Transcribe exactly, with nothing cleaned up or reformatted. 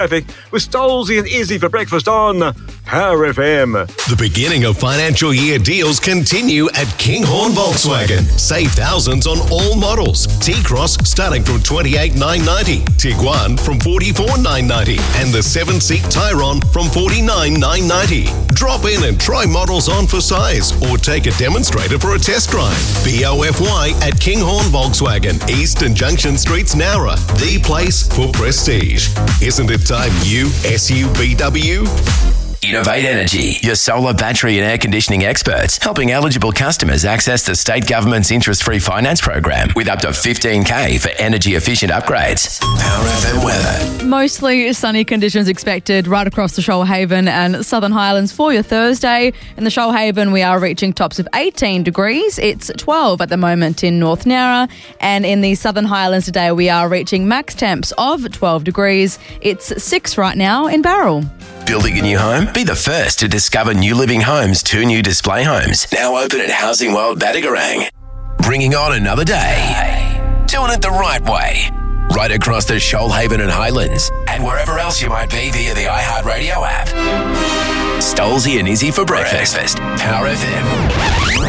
Traffic with Stolzy and Izzy for breakfast on Power F M. The beginning of financial year deals continue at Kinghorn Volkswagen. Save thousands on all models. T-Cross starting from twenty-eight thousand nine hundred ninety, Tiguan from forty-four thousand nine hundred ninety, and the seven-seat Tyron from forty-nine thousand nine hundred ninety. Drop in and try models on for size, or take a demonstrator for a test drive. B O F Y at Kinghorn Volkswagen, Eastern Junction Streets, Nowra. The place for prestige. Isn't it time you S U B W? Innovate Energy, your solar, battery and air conditioning experts, helping eligible customers access the state government's interest-free finance program with up to fifteen K for energy-efficient upgrades. Power F M weather. Mostly sunny conditions expected right across the Shoalhaven and Southern Highlands for your Thursday. In the Shoalhaven, we are reaching tops of eighteen degrees. It's twelve at the moment in North Nowra. And in the Southern Highlands today, we are reaching max temps of twelve degrees. It's six right now in Barrel. Building a new home? Be the first to discover New Living Homes' two new display homes, now open at Housing World Battigarang. Bringing on another day. Doing it the right way. Right across the Shoalhaven and Highlands, and wherever else you might be via the iHeartRadio app. Stolzy and Izzy for breakfast. Power F M.